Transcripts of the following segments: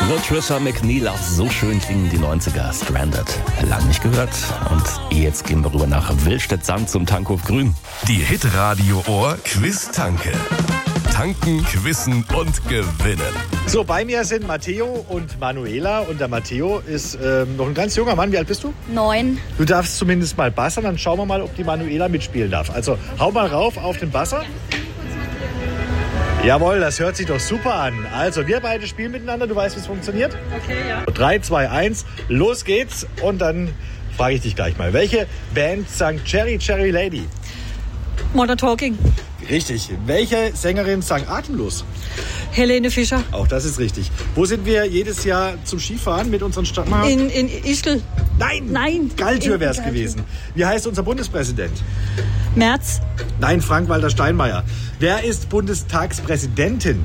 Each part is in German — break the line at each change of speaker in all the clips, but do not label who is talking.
Nur Trisha McNeil, auch so schön klingen die 90er. Stranded. Lang nicht gehört. Und jetzt gehen wir rüber nach Willstedt-Sand zum Tankhof Grün.
Die Hitradio Ohr Quiz-Tanke. Tanken, quizzen und gewinnen.
So, bei mir sind Matteo und Manuela. Und der Matteo ist noch ein ganz junger Mann. Wie alt bist du?
9.
Du darfst zumindest mal bassern. Dann schauen wir mal, ob die Manuela mitspielen darf. Also, hau mal rauf auf den Basser. Jawohl, das hört sich doch super an. Also, wir beide spielen miteinander. Du weißt, wie es funktioniert?
Okay, ja.
3, 2, 1, los geht's. Und dann frage ich dich gleich mal. Welche Band sang Cherry Cherry Lady?
Modern Talking.
Richtig. Welche Sängerin sang Atemlos?
Helene Fischer.
Auch das ist richtig. Wo sind wir jedes Jahr zum Skifahren mit unseren Stadtmachern?
In Ischgl.
Nein! Galtür wäre es gewesen. Wie heißt unser Bundespräsident?
Merz.
Nein, Frank-Walter Steinmeier. Wer ist Bundestagspräsidentin?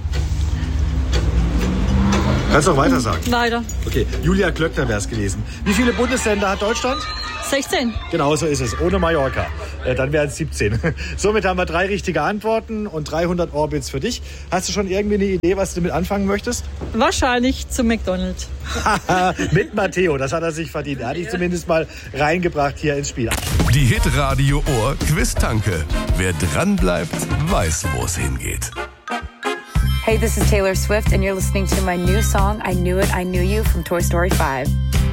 Kannst du auch weiter sagen?
Weiter.
Okay, Julia Klöckner wäre es gewesen. Wie viele Bundesländer hat Deutschland?
16.
Genau so ist es, ohne Mallorca. Dann wären es 17. Somit haben wir 3 richtige Antworten und 300 Orbits für dich. Hast du schon irgendwie eine Idee, was du damit anfangen möchtest?
Wahrscheinlich zum McDonald's.
Mit Matteo, das hat er sich verdient. Er hat dich zumindest mal reingebracht hier ins Spiel.
Die Hitradio Ohr Quiz-Tanke. Wer dranbleibt, weiß, wo es hingeht.
Hey, this is Taylor Swift, and you're listening to my new song, I Knew It, I Knew You from Toy Story 5.